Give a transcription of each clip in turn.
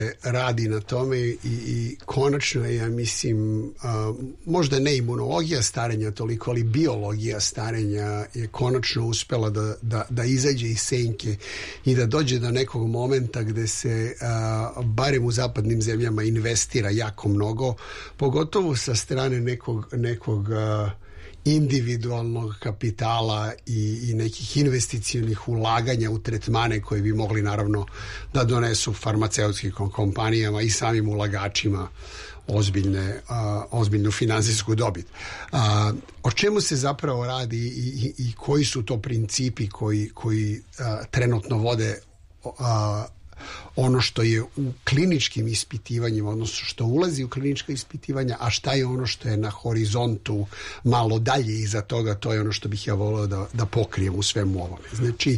radi na tome i konačno je, ja mislim, možda ne imunologija starenja toliko, ali biologija starenja je konačno uspela da izađe iz senke i da dođe do nekog momenta gde se barem u zapadnim zemljama investira jako mnogo, pogotovo sa strane nekog individualnog kapitala i nekih investicionih ulaganja u tretmane koje bi mogli naravno da donesu farmaceutskim kompanijama i samim ulagačima ozbiljnu finansijsku dobit. O čemu se zapravo radi i koji su to principi koji trenutno vode ono što je u kliničkim ispitivanjima, odnosno što ulazi u klinička ispitivanja, a šta je ono što je na horizontu malo dalje iza toga, to je ono što bih ja volio da pokrijem u svemu ovome. Znači,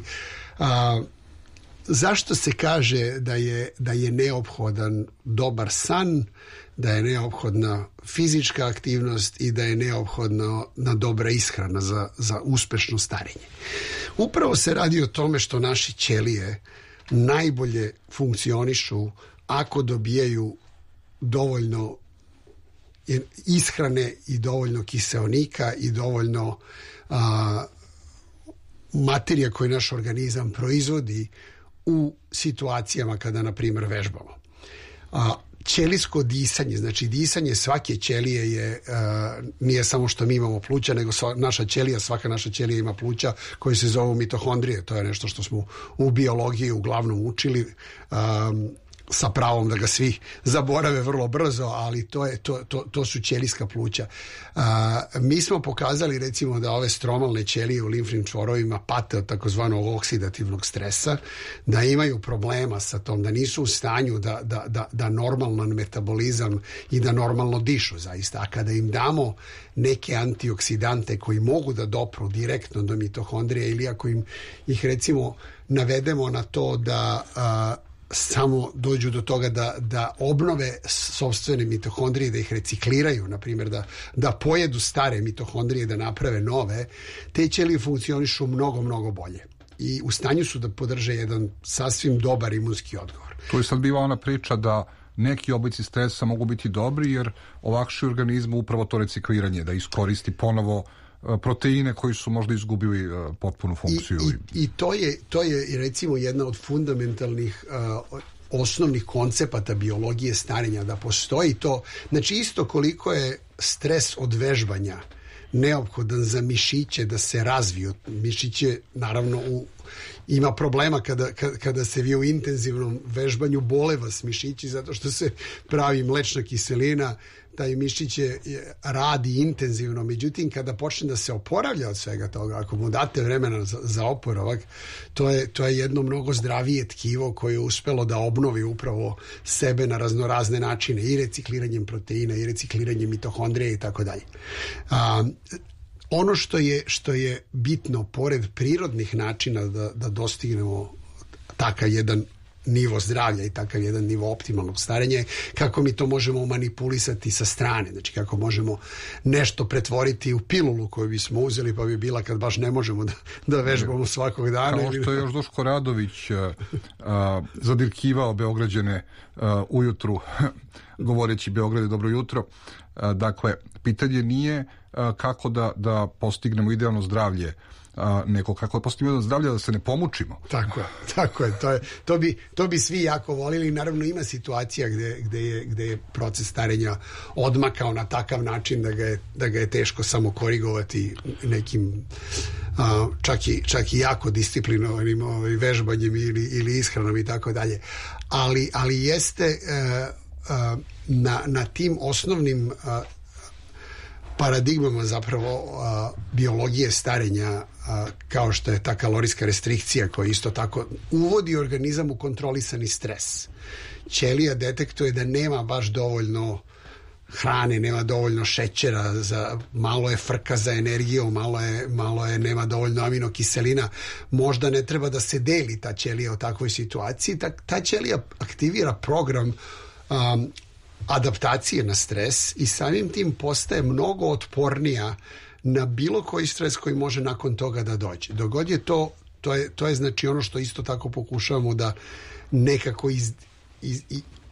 zašto se kaže da je neophodan dobar san, da je neophodna fizička aktivnost i da je neophodna dobra ishrana za uspešno starenje? Upravo se radi o tome što naše ćelije najbolje funkcionišu ako dobijaju dovoljno ishrane i dovoljno kiseonika i dovoljno materija koju naš organizam proizvodi u situacijama kada, na primjer, vežbamo. Ćelijsko disanje, znači disanje svake ćelije nije samo što mi imamo pluća, nego svaka naša ćelija ima pluća koji se zovu mitohondrije. To je nešto što smo u biologiji uglavnom učili, sa pravom da ga svi zaborave vrlo brzo, ali to su ćelijska pluća. Mi smo pokazali, recimo, da ove stromalne ćelije u limfnim čvorovima pate od takozvanog oksidativnog stresa, da imaju problema sa tom, da nisu u stanju da normalan metabolizam i da normalno dišu zaista. A kada im damo neke antioksidante koji mogu da dopru direktno do mitohondrije, ili ako ih recimo navedemo na to da samo dođu do toga da obnove sopstvene mitohondrije, da ih recikliraju, na primjer da pojedu stare mitohondrije, da naprave nove, te ćelije funkcionišu mnogo, mnogo bolje. I u stanju su da podrže jedan sasvim dobar imunski odgovor. Tu je sad bila ona priča da neki oblici stresa mogu biti dobri jer olakšaju organizmu upravo to recikliranje, da iskoristi ponovo proteine koji su možda izgubili potpunu funkciju. I to je recimo jedna od fundamentalnih osnovnih koncepata biologije starenja, da postoji to. Znači, isto koliko je stres od vežbanja neophodan za mišiće da se razviju. Mišiće, naravno, ima problema kada se vi u intenzivnom vežbanju, bole vas mišići zato što se pravi mlečna kiselina, taj mišić radi intenzivno. Međutim, kada počne da se oporavlja od svega toga, ako mu date vremena za oporavak, to je jedno mnogo zdravije tkivo koje je uspelo da obnovi upravo sebe na raznorazne načine, i recikliranjem proteina, i recikliranjem mitohondrija i tako dalje. Ono što je bitno, pored prirodnih načina da dostignemo takav jedan nivo zdravlja i takav jedan nivo optimalnog starenja, kako mi to možemo manipulisati sa strane, znači kako možemo nešto pretvoriti u pilulu koju bismo uzeli pa bi bila kad baš ne možemo da vežbamo svakog dana. Kao što je još Duško Radović zadirkivao Beograđane ujutru govoreći Beogradu dobro jutro. Dakle, pitanje nije kako da postignemo idealno zdravlje, nego kako postignemo zdravlje da se ne pomučimo. Tako je. To bi svi jako volili. Naravno, ima situacija gde je proces starenja odmakao na takav način da ga je teško samo korigovati nekim čak i jako disciplinovanim vežbanjem ili ishranom i tako dalje. Ali jeste na tim osnovnim paradigmama zapravo biologije starenja, kao što je ta kalorijska restrikcija koja isto tako uvodi organizam u kontrolisani stres. Ćelija detektuje da nema baš dovoljno hrane, nema dovoljno šećera, malo je frka za energijom, nema dovoljno aminokiselina, možda ne treba da se deli ta ćelija u takvoj situaciji. Ta ćelija aktivira program adaptacije na stres i samim tim postaje mnogo otpornija na bilo koji stres koji može nakon toga da dođe. Dogod je to je znači ono što isto tako pokušavamo da nekako